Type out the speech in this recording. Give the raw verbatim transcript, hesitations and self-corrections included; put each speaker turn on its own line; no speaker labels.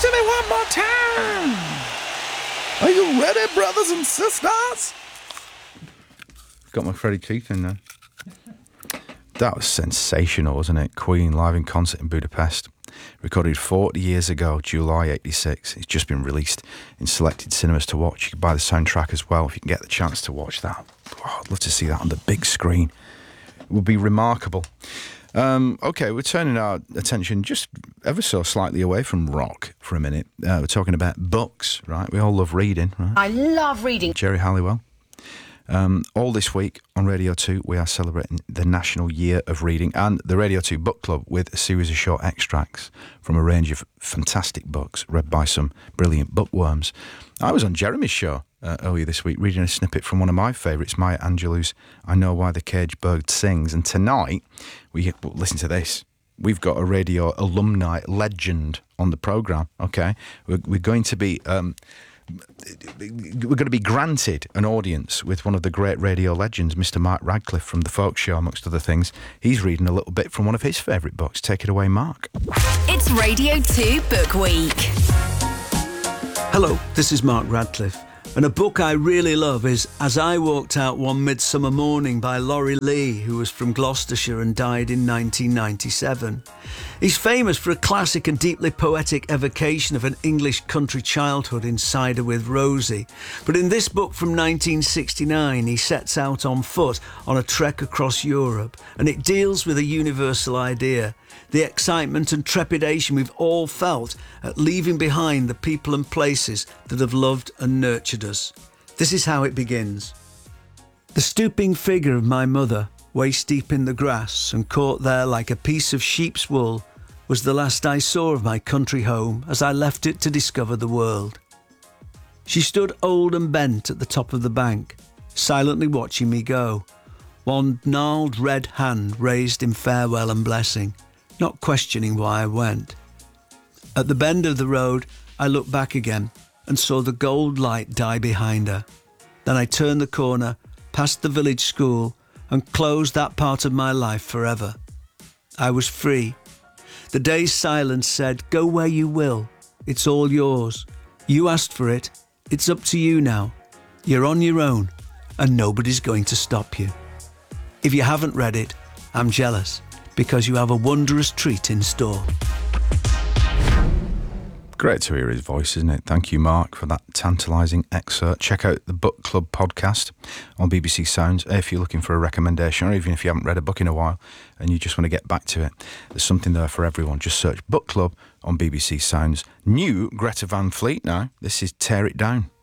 to me one more time. Are you ready, brothers and sisters? Got my Freddie teeth in there. That was sensational, wasn't it? Queen live in concert in Budapest. Recorded forty years ago, July eighty-six. It's just been released in selected cinemas to watch. You can buy the soundtrack as well if you can get the chance to watch that. Oh, I'd love to see that on the big screen. It would be remarkable. Um, okay, we're turning our attention just ever so slightly away from rock for a minute. Uh, we're talking about books, right? We all love reading, right?
I love reading.
Jerry Halliwell. Um, all this week on Radio two, we are celebrating the National Year of Reading and the Radio two Book Club with a series of short extracts from a range of fantastic books read by some brilliant bookworms. I was on Jeremy's show uh, earlier this week reading a snippet from one of my favourites, Maya Angelou's I Know Why the Caged Bird Sings, and tonight, we well, listen to this. We've got a radio alumni legend on the programme, okay? We're, we're going to be... Um, We're going to be granted an audience with one of the great radio legends, Mister Mark Radcliffe from The Folk Show, amongst other things. He's reading a little bit from one of his favourite books. Take it away, Mark.
It's Radio two Book Week.
Hello, this is Mark Radcliffe, and a book I really love is As I Walked Out One Midsummer Morning by Laurie Lee, who was from Gloucestershire and died in nineteen ninety-seven. He's famous for a classic and deeply poetic evocation of an English country childhood in Cider with Rosie. But in this book from nineteen sixty-nine, he sets out on foot on a trek across Europe, and it deals with a universal idea, the excitement and trepidation we've all felt at leaving behind the people and places that have loved and nurtured us. This is how it begins. The stooping figure of my mother, waist deep in the grass and caught there like a piece of sheep's wool, was the last I saw of my country home as I left it to discover the world. She stood old and bent at the top of the bank, silently watching me go, one gnarled red hand raised in farewell and blessing, not questioning why I went. At the bend of the road, I looked back again and saw the gold light die behind her. Then I turned the corner, past the village school, and closed that part of my life forever. I was free. The day's silence said, go where you will. It's all yours. You asked for it. It's up to you now. You're on your own, and nobody's going to stop you. If you haven't read it, I'm jealous, because you have a wondrous treat in store.
Great to hear his voice, isn't it? Thank you, Mark, for that tantalising excerpt. Check out the Book Club podcast on B B C Sounds if you're looking for a recommendation, or even if you haven't read a book in a while and you just want to get back to it. There's something there for everyone. Just search Book Club on B B C Sounds. New Greta Van Fleet now. This is Tear It Down.